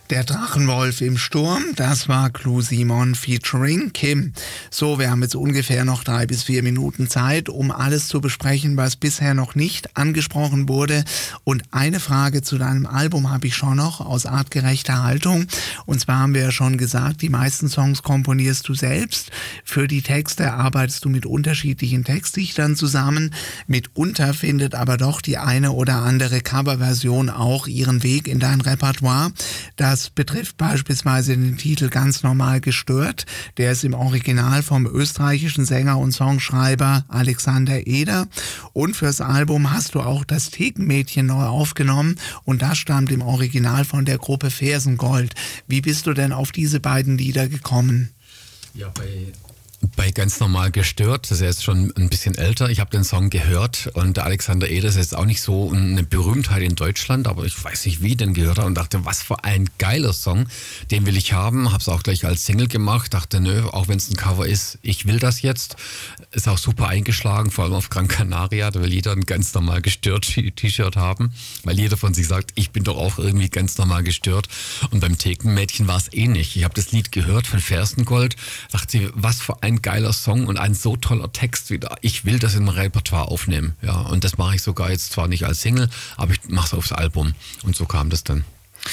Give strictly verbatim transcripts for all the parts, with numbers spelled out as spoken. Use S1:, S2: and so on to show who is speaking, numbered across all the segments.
S1: Der Drachenwolf im Sturm, das war Clou Simon featuring Kim. So, wir haben jetzt ungefähr noch drei bis vier Minuten Zeit, um alles zu besprechen, was bisher noch nicht angesprochen wurde. Und eine Frage zu deinem Album habe ich schon noch aus artgerechter Haltung. Und zwar haben wir ja schon gesagt, die meisten Songs komponierst du selbst. Für die Texte arbeitest du mit unterschiedlichen Textdichtern zusammen. Mitunter findet aber doch die eine oder andere Coverversion auch ihren Weg in dein Repertoire. Das Das betrifft beispielsweise den Titel Ganz normal gestört. Der ist im Original vom österreichischen Sänger und Songschreiber Alexander Eder. Und fürs Album hast du auch das Thekenmädchen neu aufgenommen und das stammt im Original von der Gruppe Fersengold. Wie bist du denn auf diese beiden Lieder gekommen?
S2: Ja, bei... Bei Ganz normal gestört, das ist jetzt schon ein bisschen älter. Ich habe den Song gehört und der Alexander Eder ist jetzt auch nicht so eine Berühmtheit in Deutschland, aber ich weiß nicht, wie ich den gehört habe und dachte, was für ein geiler Song, den will ich haben. Habe es auch gleich als Single gemacht, dachte, nö, auch wenn es ein Cover ist, ich will das jetzt. Ist auch super eingeschlagen, vor allem auf Gran Canaria, da will jeder ein Ganz normal gestört T-Shirt haben, weil jeder von sich sagt, ich bin doch auch irgendwie ganz normal gestört. Und beim Thekenmädchen war es ähnlich. Ich habe das Lied gehört von Fersengold, dachte, was für ein geiler Song und ein so toller Text wieder. Ich will das in mein Repertoire aufnehmen. Ja, und das mache ich sogar jetzt zwar nicht als Single, aber ich mache es aufs Album. Und so kam das dann.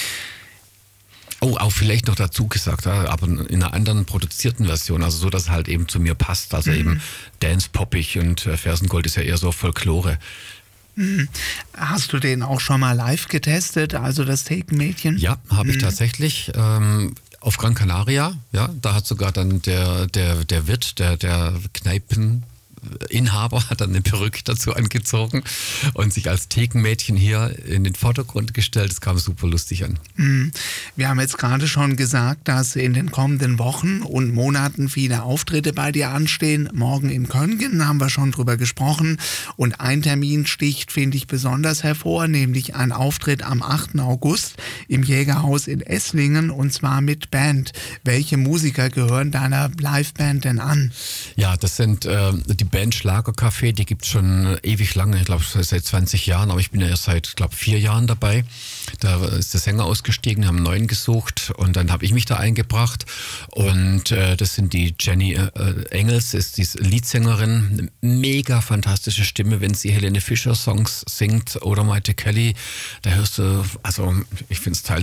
S2: Oh, auch vielleicht noch dazu gesagt, aber in einer anderen produzierten Version, also so, dass es halt eben zu mir passt. Also mhm. eben dance-poppig und Fersengold ist ja eher so Folklore.
S1: Hast du den auch schon mal live getestet, also das Thekenmädchen?
S2: Ja, habe ich mhm. tatsächlich. Ähm, Auf Gran Canaria, ja, da hat sogar dann der, der, der Wirt, der, der Kneipeninhaber hat dann eine Perücke dazu angezogen und sich als Thekenmädchen hier in den Vordergrund gestellt. Das kam super lustig an.
S1: Wir haben jetzt gerade schon gesagt, dass in den kommenden Wochen und Monaten viele Auftritte bei dir anstehen. Morgen in Köngen haben wir schon drüber gesprochen. Und ein Termin sticht, finde ich, besonders hervor, nämlich ein Auftritt am achten August im Jägerhaus in Esslingen und zwar mit Band. Welche Musiker gehören deiner Liveband denn an?
S2: Ja, das sind äh, die Band Schlagercafé, die gibt es schon ewig lange, ich glaube seit zwanzig Jahren, aber ich bin ja erst seit, glaube vier Jahren dabei. Da ist der Sänger ausgestiegen, haben einen neuen gesucht und dann habe ich mich da eingebracht und äh, das sind die Jenny äh, Engels, ist die Leadsängerin, eine mega fantastische Stimme, wenn sie Helene Fischer Songs singt oder Maite Kelly, da hörst du, also ich finde es